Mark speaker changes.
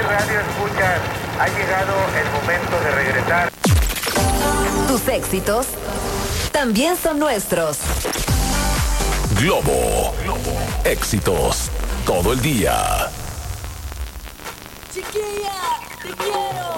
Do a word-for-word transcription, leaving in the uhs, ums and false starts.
Speaker 1: Radio Escuchas, ha llegado el momento de regresar.
Speaker 2: Tus éxitos también son nuestros.
Speaker 3: Globo. Globo. Éxitos todo el día.
Speaker 4: Chiquilla, te quiero.